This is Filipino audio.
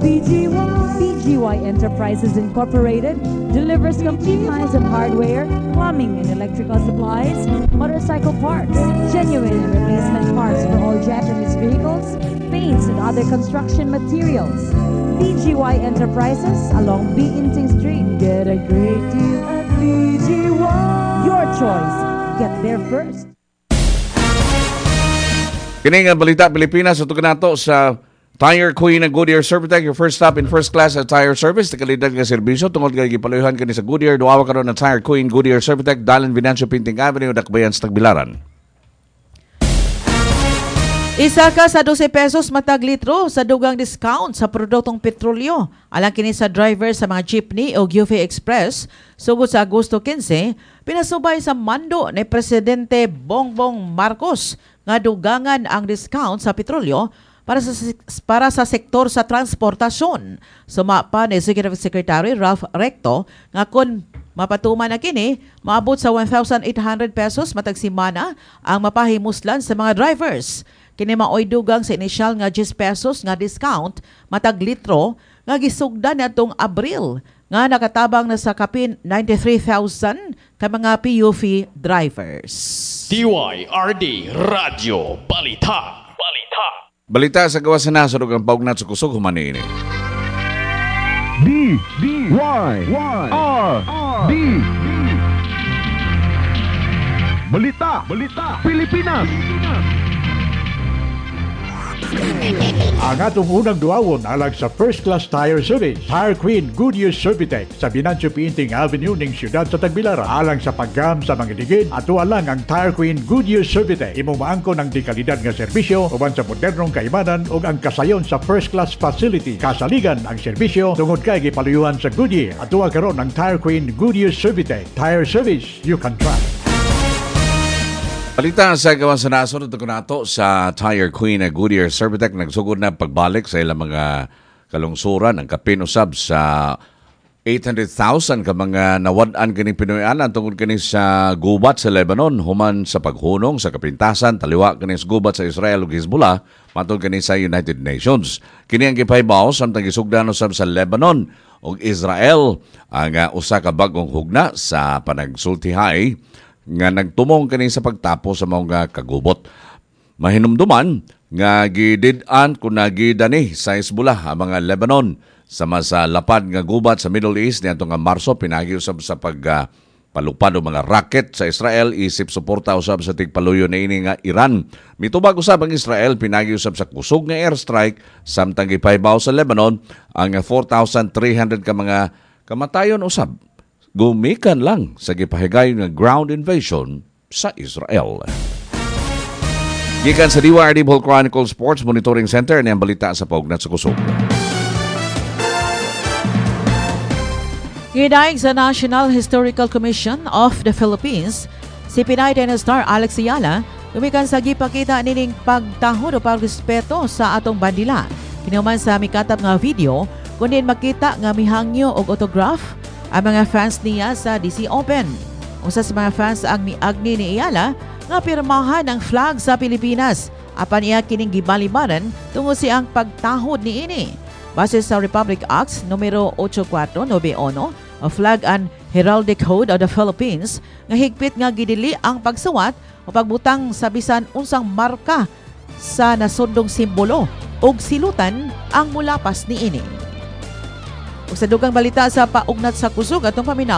BGY Enterprises Incorporated delivers complete lines of hardware, plumbing and electrical supplies, motorcycle parts, genuine and replacement parts for all Japanese vehicles, paints and other construction materials. BGY Enterprises along Biinting Street. Get a great deal at BGY. Your choice. Get there first. Kini nga balita Pilipinas ito kanato sa Tire Queen ng Goodyear Servitec, your first stop in first class at tire service. Kalidad nga serbisyo tungod kay gipaluhan kani sa Goodyear. Duawa karon ng Tire Queen Goodyear Servitec, Dalan Venancio Pinting Avenue, Dakbayan sa Tagbilaran. Isa ka sa 12 pesos matag litro sa dugang discount sa produktong petrolyo. Alang kini sa driver sa mga jeepney o UV Express, sugod sa Agosto 15, pinasubay sa mando ni Presidente Bongbong Marcos nga dugangan ang discount sa petrolyo para sa sektor sa transportasyon. Sumapa ni Executive Secretary Ralph Recto nga kung mapatuman na kini, maabot sa 1,800 pesos matag simana ang mapahimuslan sa mga drivers. Kini maoy dugang sa inisyal nga 10 pesos nga discount matag litro nga gisugdan natong Abril nga nakatabang na sa kapin 93,000 ka mga PUV drivers. DYRD Radio Balita. Balita sa gawas na sa dugang paugnat sa kusog humani ini. DYRD Balita Pilipinas. Ang atong unang duawon alang sa first class tire service, Tire Queen Goodyear Servitec sa Venancio Pinting Avenue ning siyudad sa Tagbilaran. Alang sa paggam sa mga digid, ato alang ang Tire Queen Goodyear Servitec. Imong maangkon ang dekalidad nga serbisyo uban sa modernong kaibanan ug ang kasayon sa first class facility. Kasaligan ang serbisyo tungod kay gipaluyuhan sa Goodyear. Ato karon ang Tire Queen Goodyear Servitec. Tire service you can trust. Balita sa gawan sa nasunod ito nato sa Tire Queen na Goodyear Servitec nagsugod na pagbalik sa ilang mga kalungsuran ang kapin usab sa 800,000 ka mga nawad-an kini Pinoy-anan tungod kini sa gubat sa Lebanon human sa paghunong sa kapintasan taliwa kini sa gubat sa Israel ug Hezbollah matud kini sa United Nations. Kini ang gipaybaw samtang gisugdan usab sa Lebanon ug Israel ang usa ka bag-ong hugna sa panagsultihay nga nagtumong kani sa pagtapos sa mga kagubot. Mahinumduman nga gidid-an kun nagidani sa Hezbollah ang mga Lebanon sama sa lapad nga gubat sa Middle East niadto nga Marso pinagi usab sa palupad o mga rocket sa Israel isip suporta usab sa tigpaluyo na ini nga Iran. Mitubag usab ang Israel pinagi usab sa kusog nga airstrike samtang gipaybaw sa Lebanon ang 4,300 ka mga kamatayon usab gumikan lang sa gipahigay ng ground invasion sa Israel. Gikan sa DYRD Bohol Chronicle Sports Monitoring Center na ang balita sa paugnat sa kusog. Gidayeg sa National Historical Commission of the Philippines, si Pinay Star Alex Ayala, gumikan sa gipakita nining pagtahod o pagrespeto sa atong bandila. Kinuman sa mikatap nga video, kunin makita nga mihangyo og autograph ang mga fans niya sa DC Open. Usa sa mga fans ang miagni ni Ayala nga pirmahan ang flag sa Pilipinas. Apan iya kining gibalibaran tungod siyang pagtahod ni ini. Base sa Republic Acts numero 8491 o Flag and Heraldic Code of the Philippines nga higpit nga gidili ang pagsuwat o pagbutang sa bisan unsang marka sa nasundong simbolo ug silutan ang mulapas ni ini. Ug sa dugang balita sa paugnat sa kusog atong paminaw